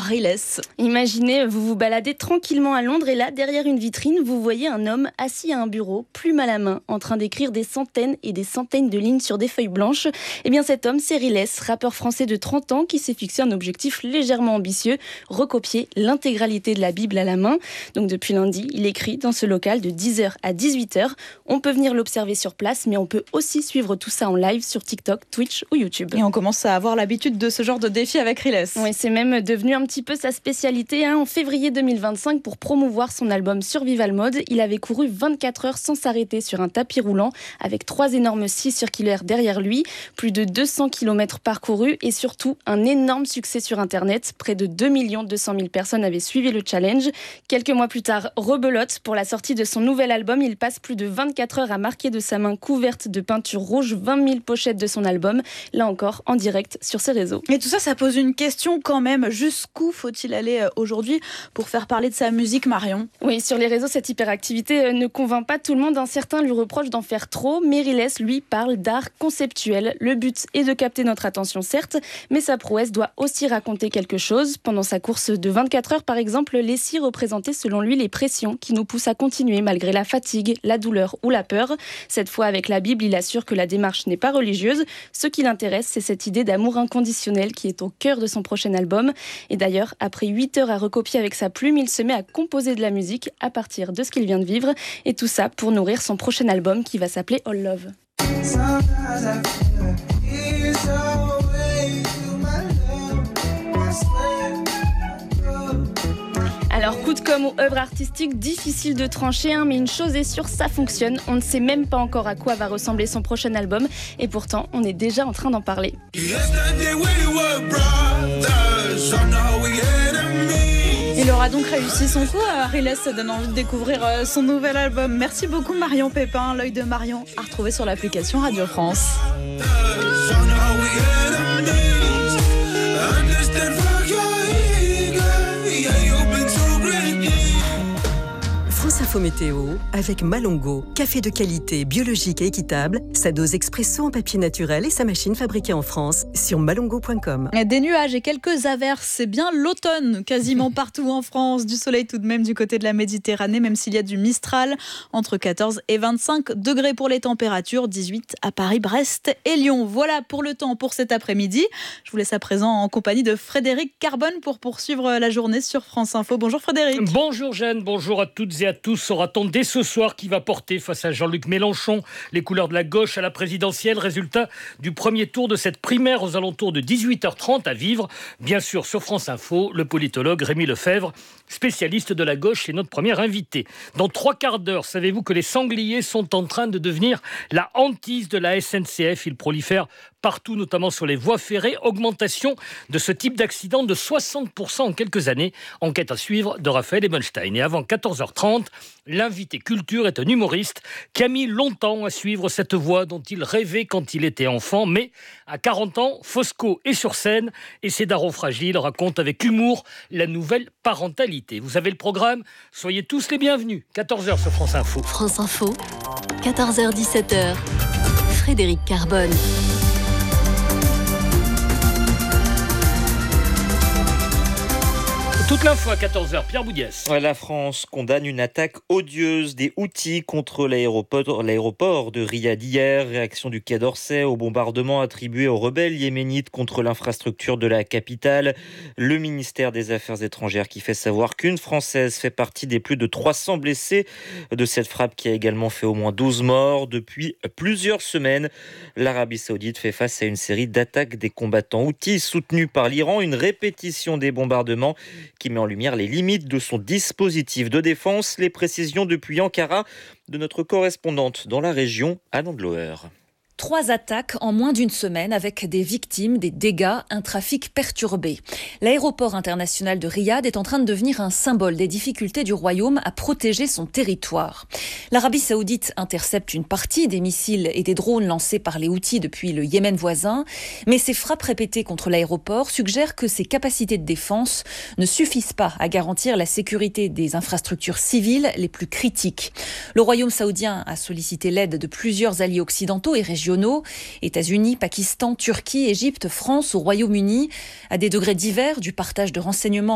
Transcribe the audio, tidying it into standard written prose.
Riles. Imaginez, vous vous baladez tranquillement à Londres et là, derrière une vitrine, vous voyez un homme assis à un bureau, plume à la main, en train d'écrire des centaines et des centaines de lignes sur des feuilles blanches. Eh bien cet homme, c'est Riles, rappeur français de 30 ans qui s'est fixé un objectif légèrement ambitieux, recopier l'intégralité de la Bible à la main. Donc depuis lundi, il écrit dans ce local de 10h à 18h. On peut venir l'observer sur place, mais on peut aussi suivre tout ça en live sur TikTok, Twitch ou YouTube. Et on commence à avoir l'habitude de ce genre de défi avec Riles. Oui, c'est même devenu un petit peu sa spécialité. En février 2025, pour promouvoir son album Survival Mode, il avait couru 24 heures sans s'arrêter sur un tapis roulant avec 3 énormes scies circulaires derrière lui, plus de 200 km parcourus et surtout un énorme succès sur Internet. Près de 2 200 000 personnes avaient suivi le challenge. Quelques mois plus tard, rebelote, pour la sortie de son nouvel album, il passe plus de 24 heures à marquer de sa main couverte de peinture rouge 20 000 pochettes de son album, là encore en direct sur ses réseaux. Et tout ça, ça pose une question quand même. Jusqu'où faut-il aller aujourd'hui pour faire parler de sa musique, Marion ? Oui, sur les réseaux, cette hyperactivité ne convainc pas tout le monde. Certains lui reprochent d'en faire trop, mais Riles, lui, parle d'art conceptuel. Le but est de capter notre attention, certes, mais sa prouesse doit aussi raconter quelque chose. Pendant sa course de 24 heures, par exemple, les scies représentaient selon lui les pressions qui nous poussent à continuer malgré la fatigue, la douleur ou la peur. Cette fois, avec la Bible, il assure que la démarche n'est pas religieuse. Ce qui l'intéresse, c'est cette idée d'amour inconditionnel qui est au cœur de son prochain album. Et d'ailleurs, après 8 heures à recopier avec sa plume, il se met à composer de la musique à partir de ce qu'il vient de vivre. Et tout ça pour nourrir son prochain album qui va s'appeler All Love. Alors, coup de com' ou œuvre artistique, difficile de trancher, mais une chose est sûre, ça fonctionne. On ne sait même pas encore à quoi va ressembler son prochain album, et pourtant, on est déjà en train d'en parler. Il aura donc réussi son coup. Riles donne envie de découvrir son nouvel album. Merci beaucoup Marion Pépin. L'œil de Marion à retrouver sur l'application Radio France. France Info Météo avec Malongo, café de qualité, biologique et équitable, sa dose expresso en papier naturel et sa machine fabriquée en France sur malongo.com. Des nuages et quelques averses, c'est bien l'automne quasiment partout en France, du soleil tout de même du côté de la Méditerranée, même s'il y a du Mistral, entre 14 et 25 degrés pour les températures, 18 à Paris, Brest et Lyon. Voilà pour le temps pour cet après-midi. Je vous laisse à présent en compagnie de Frédéric Carbone pour poursuivre la journée sur France Info. Bonjour Frédéric. Bonjour Jeanne, bonjour à toutes et à tous. Saura-t-on dès ce soir qui va porter face à Jean-Luc Mélenchon les couleurs de la gauche à la présidentielle? Résultat du premier tour de cette primaire aux alentours de 18h30 à vivre. Bien sûr, sur France Info, le politologue Rémi Lefebvre, spécialiste de la gauche, est notre premier invité. Dans 3 quarts d'heure, savez-vous que les sangliers sont en train de devenir la hantise de la SNCF? Ils prolifèrent partout, notamment sur les voies ferrées. Augmentation de ce type d'accident de 60% en quelques années. Enquête à suivre de Raphaël Ebenstein. Et avant 14h30, l'invité culture est un humoriste qui a mis longtemps à suivre cette voie dont il rêvait quand il était enfant. Mais à 40 ans, Fosco est sur scène et ses darons fragiles racontent avec humour la nouvelle parentalité. Vous avez le programme, soyez tous les bienvenus. 14h sur France Info. France Info, 14h-17h, Frédéric Carbone. Toute l'info à 14h, Pierre Boudiès. La France condamne une attaque odieuse des Houthis contre l'aéroport de Riyad hier. Réaction du Quai d'Orsay au bombardement attribué aux rebelles yéménites contre l'infrastructure de la capitale. Le ministère des Affaires étrangères qui fait savoir qu'une Française fait partie des plus de 300 blessés de cette frappe qui a également fait au moins 12 morts. Depuis plusieurs semaines, l'Arabie Saoudite fait face à une série d'attaques des combattants Houthis soutenus par l'Iran. Une répétition des bombardements qui met en lumière les limites de son dispositif de défense. Les précisions depuis Ankara de notre correspondante dans la région, Anne Andloer. 3 attaques en moins d'une semaine avec des victimes, des dégâts, un trafic perturbé. L'aéroport international de Riyad est en train de devenir un symbole des difficultés du royaume à protéger son territoire. L'Arabie Saoudite intercepte une partie des missiles et des drones lancés par les Houthis depuis le Yémen voisin, mais ces frappes répétées contre l'aéroport suggèrent que ses capacités de défense ne suffisent pas à garantir la sécurité des infrastructures civiles les plus critiques. Le royaume saoudien a sollicité l'aide de plusieurs alliés occidentaux et régionaux, États-Unis, Pakistan, Turquie, Égypte, France, au Royaume-Uni, à des degrés divers du partage de renseignements